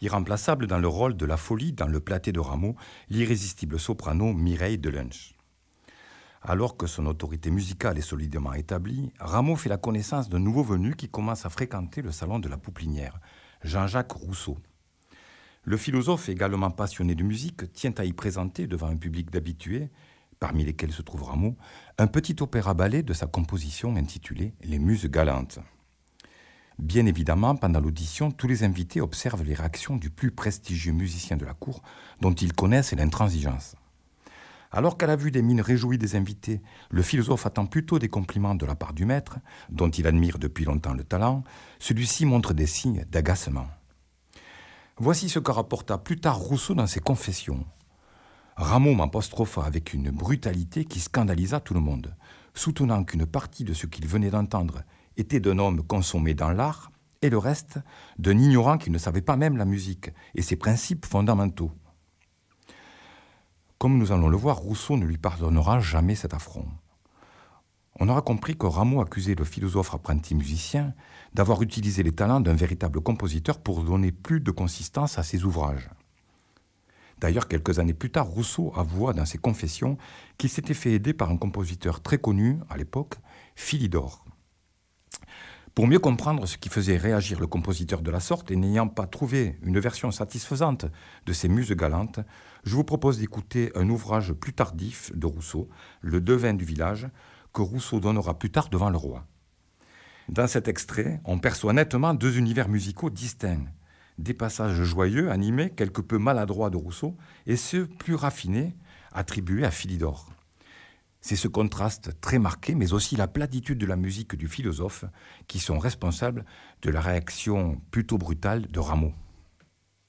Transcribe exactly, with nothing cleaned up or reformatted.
irremplaçable dans le rôle de la folie dans le Platé de Rameau, l'irrésistible soprano Mireille Delunch. Alors que son autorité musicale est solidement établie, Rameau fait la connaissance d'un nouveau venu qui commence à fréquenter le salon de la Pouplinière, Jean-Jacques Rousseau. Le philosophe, également passionné de musique, tient à y présenter devant un public d'habitués, parmi lesquels se trouve Rameau, un petit opéra-ballet de sa composition intitulé « Les Muses galantes ». Bien évidemment, pendant l'audition, tous les invités observent les réactions du plus prestigieux musicien de la cour, dont ils connaissent l'intransigeance. Alors qu'à la vue des mines réjouies des invités, le philosophe attend plutôt des compliments de la part du maître, dont il admire depuis longtemps le talent, celui-ci montre des signes d'agacement. Voici ce que rapporta plus tard Rousseau dans ses Confessions. Rameau m'apostropha avec une brutalité qui scandalisa tout le monde, soutenant qu'une partie de ce qu'il venait d'entendre était d'un homme consommé dans l'art et le reste d'un ignorant qui ne savait pas même la musique et ses principes fondamentaux. Comme nous allons le voir, Rousseau ne lui pardonnera jamais cet affront. On aura compris que Rameau accusait le philosophe apprenti musicien d'avoir utilisé les talents d'un véritable compositeur pour donner plus de consistance à ses ouvrages. D'ailleurs, quelques années plus tard, Rousseau avoua dans ses Confessions qu'il s'était fait aider par un compositeur très connu à l'époque, Philidor. Pour mieux comprendre ce qui faisait réagir le compositeur de la sorte et n'ayant pas trouvé une version satisfaisante de ces Muses galantes, je vous propose d'écouter un ouvrage plus tardif de Rousseau, Le Devin du village, que Rousseau donnera plus tard devant le roi. Dans cet extrait, on perçoit nettement deux univers musicaux distincts, des passages joyeux, animés, quelque peu maladroits de Rousseau, et ceux plus raffinés, attribués à Philidor. C'est ce contraste très marqué, mais aussi la platitude de la musique du philosophe, qui sont responsables de la réaction plutôt brutale de Rameau.